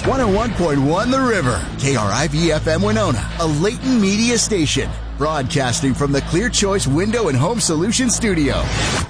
101.1 The River, KRIV-FM Winona, a Leighton Media station, broadcasting from the Clear Choice Window and Home Solutions Studio.